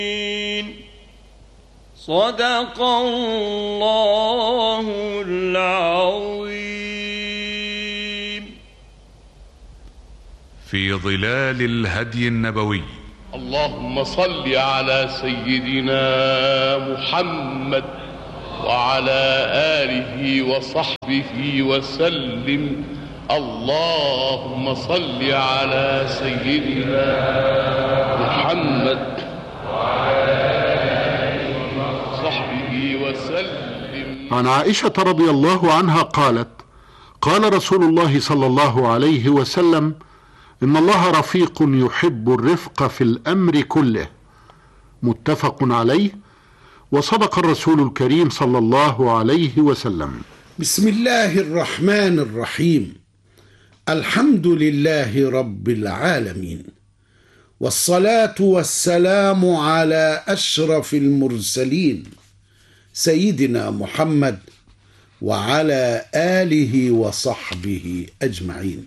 صدق الله العظيم. في ظلال الهدي النبوي. اللهم صل على سيدنا محمد وعلى آله وصحبه وسلم. اللهم صل على سيدنا محمد وعلى آله وصحبه وسلم. عن عائشة رضي الله عنها قالت: قال رسول الله صلى الله عليه وسلم: إن الله رفيق يحب الرفق في الأمر كله. متفق عليه. وصدق الرسول الكريم صلى الله عليه وسلم. بسم الله الرحمن الرحيم. الحمد لله رب العالمين، والصلاة والسلام على أشرف المرسلين سيدنا محمد وعلى آله وصحبه أجمعين.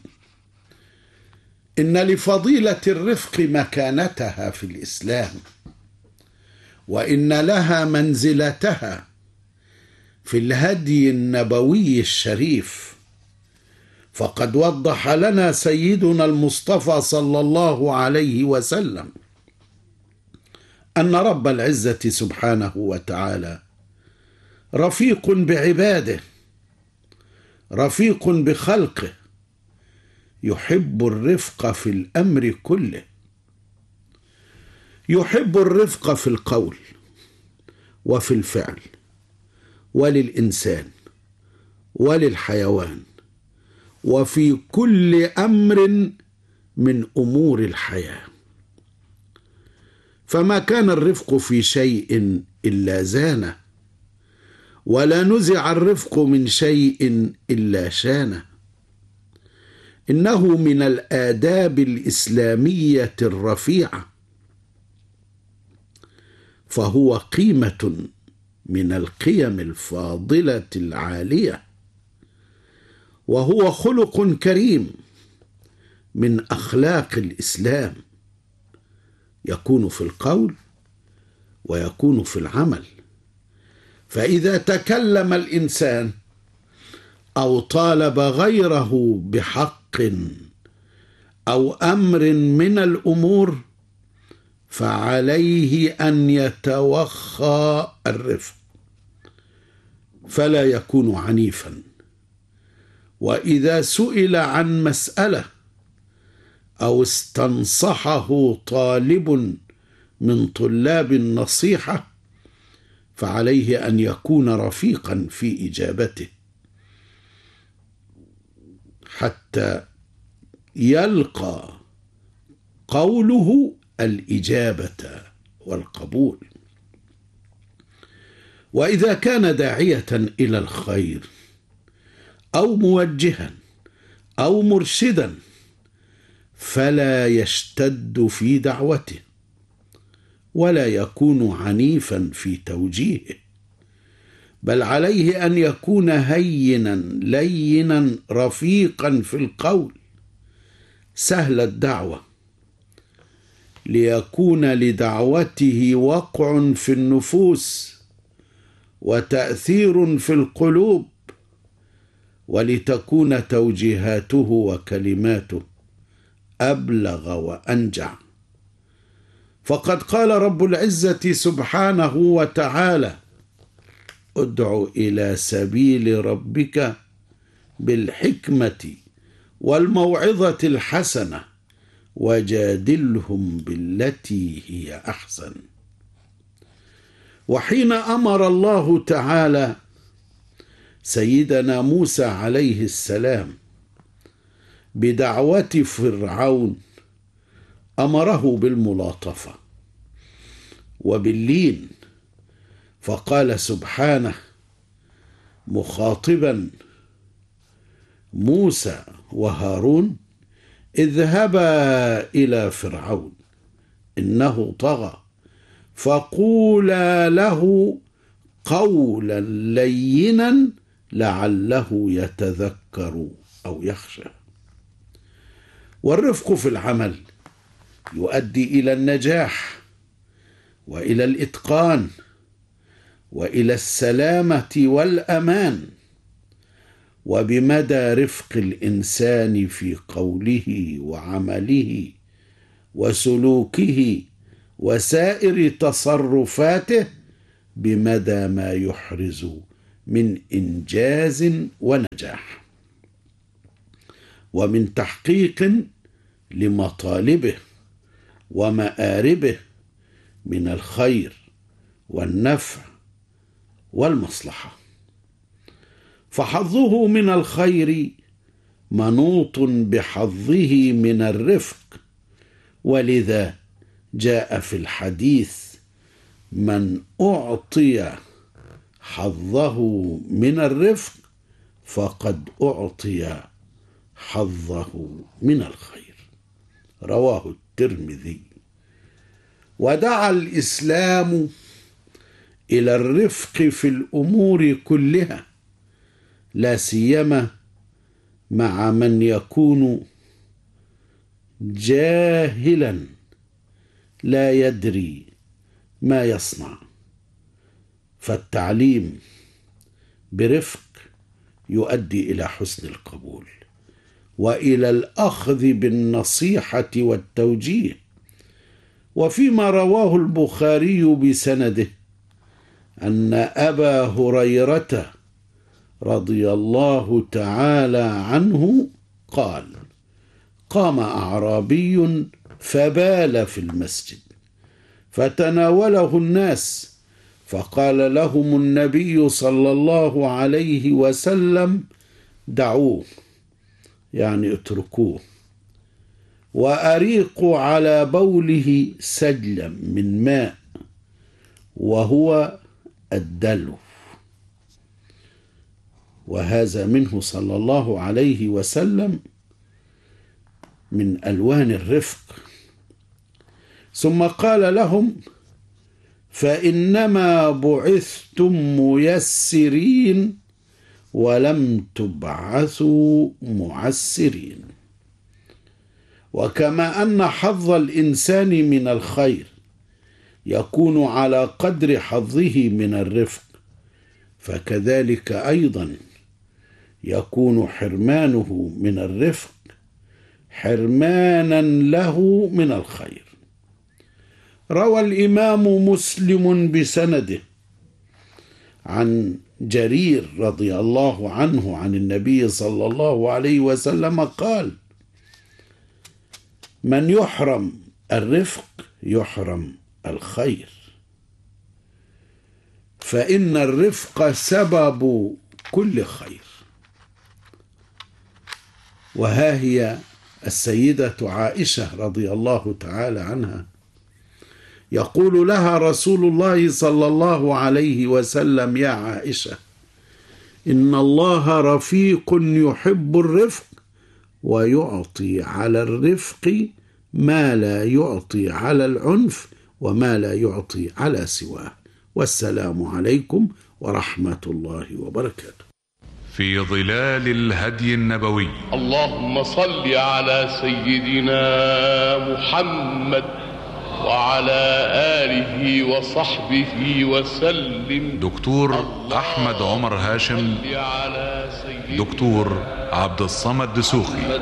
إن لفضيلة الرفق مكانتها في الإسلام، وإن لها منزلتها في الهدي النبوي الشريف. فقد وضح لنا سيدنا المصطفى صلى الله عليه وسلم أن رب العزة سبحانه وتعالى رفيق بعباده، رفيق بخلقه، يحب الرفق في الأمر كله. يحب الرفق في القول وفي الفعل، وللإنسان وللحيوان، وفي كل أمر من أمور الحياة. فما كان الرفق في شيء إلا زانه، ولا نزع الرفق من شيء إلا شانه. إنه من الآداب الإسلامية الرفيعة، فهو قيمة من القيم الفاضلة العالية، وهو خلق كريم من أخلاق الإسلام، يكون في القول ويكون في العمل. فإذا تكلم الإنسان أو طالب غيره بحق أو أمر من الأمور، فعليه أن يتوخى الرفق فلا يكون عنيفا. وإذا سئل عن مسألة أو استنصحه طالب من طلاب النصيحة، فعليه أن يكون رفيقا في إجابته حتى يلقى قوله الإجابة والقبول. وإذا كان داعية إلى الخير أو موجها أو مرشدا، فلا يشتد في دعوته ولا يكون عنيفا في توجيهه، بل عليه أن يكون هينا لينا رفيقا في القول، سهل الدعوة، ليكون لدعوته وقع في النفوس وتأثير في القلوب، ولتكون توجيهاته وكلماته أبلغ وأنجع. فقد قال رب العزة سبحانه وتعالى: ادع إلى سبيل ربك بالحكمة والموعظة الحسنة وجادلهم بالتي هي أحسن. وحين أمر الله تعالى سيدنا موسى عليه السلام بدعوة فرعون، أمره بالملاطفة وباللين، فقال سبحانه مخاطبا موسى وهارون: اذهبا إلى فرعون إنه طغى فقولا له قولا لينا لعله يتذكر أو يخشى. والرفق في العمل يؤدي إلى النجاح وإلى الإتقان وإلى السلامة والأمان، وبمدى رفق الإنسان في قوله وعمله وسلوكه وسائر تصرفاته بمدى ما يحرز من إنجاز ونجاح، ومن تحقيق لمطالبه ومآربه من الخير والنفع والمصلحة. فحظه من الخير منوط بحظه من الرفق، ولذا جاء في الحديث: من أعطي حظه من الرفق فقد أعطي حظه من الخير. رواه الترمذي. ودعا الإسلام إلى الرفق في الأمور كلها، لا سيما مع من يكون جاهلا لا يدري ما يصنع، فالتعليم برفق يؤدي إلى حسن القبول وإلى الأخذ بالنصيحة والتوجيه. وفيما رواه البخاري بسنده أن أبا هريرة رضي الله تعالى عنه قال: قام أعرابي فبال في المسجد فتناوله الناس، فقال لهم النبي صلى الله عليه وسلم: دعوه، يعني اتركوه، وأريقوا على بوله سجلا من ماء، وهو الدلو. وهذا منه صلى الله عليه وسلم من ألوان الرفق. ثم قال لهم: فإنما بعثتم ميسرين ولم تبعثوا معسرين. وكما أن حظ الإنسان من الخير يكون على قدر حظه من الرفق، فكذلك أيضا يكون حرمانه من الرفق حرمانا له من الخير. روى الإمام مسلم بسنده عن جرير رضي الله عنه عن النبي صلى الله عليه وسلم قال: من يحرم الرفق يحرم الخير، فإن الرفق سبب كل خير. وها هي السيدة عائشة رضي الله تعالى عنها يقول لها رسول الله صلى الله عليه وسلم: يا عائشة، إن الله رفيق يحب الرفق، ويعطي على الرفق ما لا يعطي على العنف وما لا يعطي على سواه. والسلام عليكم ورحمة الله وبركاته. في ظلال الهدي النبوي. اللهم صل على سيدنا محمد وعلى آله وصحبه وسلم. دكتور أحمد عمر هاشم، دكتور عبد الصمد دسوخي،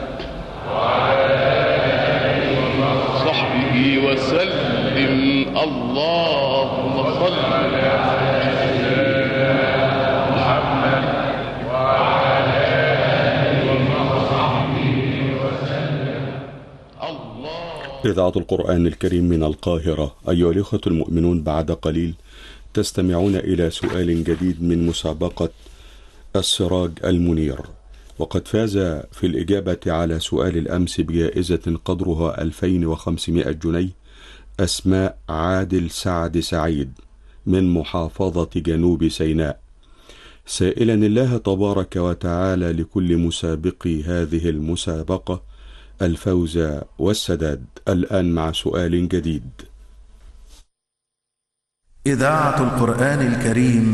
صحبه وسلم. اللهم صل على سيدنا محمد وعلى آله وصحبه وسلم. إذاعة القرآن الكريم من القاهرة. أيها الإخوة المؤمنون، بعد قليل تستمعون إلى سؤال جديد من مسابقة السراج المنير. وقد فاز في الإجابة على سؤال الأمس بجائزة قدرها 2500 جنيه أسماء عادل سعد سعيد من محافظة جنوب سيناء، سائلا الله تبارك وتعالى لكل مسابقي هذه المسابقة الفوز والسداد. الآن مع سؤال جديد. إذاعة القرآن الكريم